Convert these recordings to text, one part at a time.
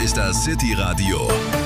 ist das City Radio,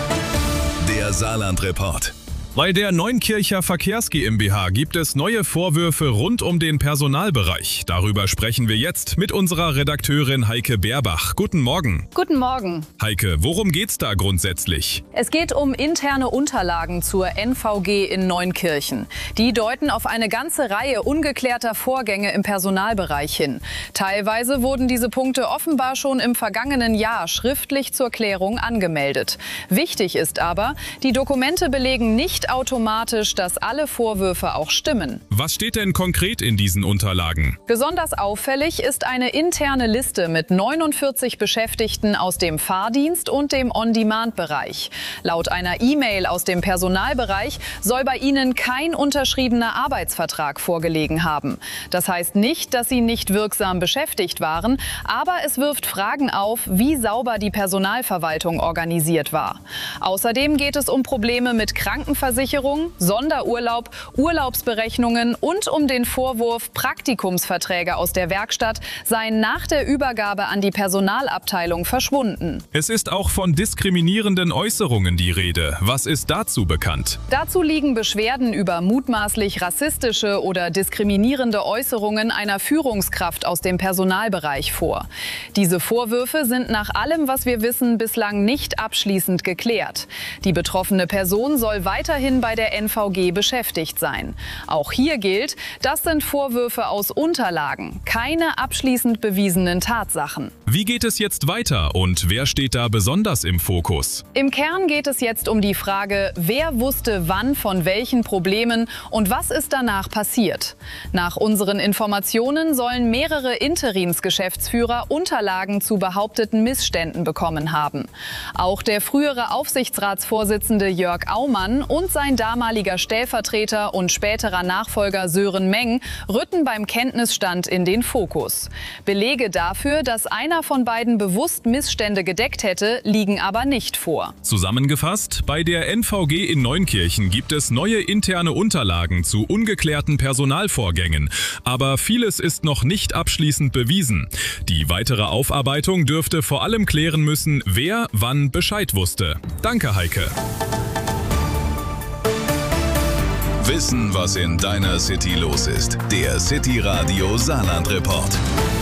der Saarland-Report. Bei der Neunkircher Verkehrs GmbH gibt es neue Vorwürfe rund um den Personalbereich. Darüber sprechen wir jetzt mit unserer Redakteurin Heike Beerbach. Guten Morgen. Guten Morgen. Heike, worum geht's da grundsätzlich? Es geht um interne Unterlagen zur NVG in Neunkirchen. Die deuten auf eine ganze Reihe ungeklärter Vorgänge im Personalbereich hin. Teilweise wurden diese Punkte offenbar schon im vergangenen Jahr schriftlich zur Klärung angemeldet. Wichtig ist aber, die Dokumente belegen nicht automatisch, dass alle Vorwürfe auch stimmen. Was steht denn konkret in diesen Unterlagen? Besonders auffällig ist eine interne Liste mit 49 Beschäftigten aus dem Fahrdienst und dem On-Demand-Bereich. Laut einer E-Mail aus dem Personalbereich soll bei ihnen kein unterschriebener Arbeitsvertrag vorgelegen haben. Das heißt nicht, dass sie nicht wirksam beschäftigt waren, aber es wirft Fragen auf, wie sauber die Personalverwaltung organisiert war. Außerdem geht es um Probleme mit Krankenversicherung, Sonderurlaub, Urlaubsberechnungen und um den Vorwurf, Praktikumsverträge aus der Werkstatt seien nach der Übergabe an die Personalabteilung verschwunden. Es ist auch von diskriminierenden Äußerungen die Rede. Was ist dazu bekannt? Dazu liegen Beschwerden über mutmaßlich rassistische oder diskriminierende Äußerungen einer Führungskraft aus dem Personalbereich vor. Diese Vorwürfe sind nach allem, was wir wissen, bislang nicht abschließend geklärt. Die betroffene Person soll weiterhin bei der NVG beschäftigt sein. Auch hier gilt, das sind Vorwürfe aus Unterlagen, keine abschließend bewiesenen Tatsachen. Wie geht es jetzt weiter und wer steht da besonders im Fokus? Im Kern geht es jetzt um die Frage, wer wusste wann von welchen Problemen und was ist danach passiert. Nach unseren Informationen sollen mehrere Interimsgeschäftsführer Unterlagen zu behaupteten Missständen bekommen haben. Auch der frühere Aufsichtsratsvorsitzende Jörg Aumann und sein damaliger Stellvertreter und späterer Nachfolger Sören Meng rücken beim Kenntnisstand in den Fokus. Belege dafür, dass einer von beiden bewusst Missstände gedeckt hätte, liegen aber nicht vor. Zusammengefasst, bei der NVG in Neunkirchen gibt es neue interne Unterlagen zu ungeklärten Personalvorgängen. Aber vieles ist noch nicht abschließend bewiesen. Die weitere Aufarbeitung dürfte vor allem klären müssen, wer wann Bescheid wusste. Danke, Heike. Wissen, was in deiner City los ist. Der City Radio Saarland-Report.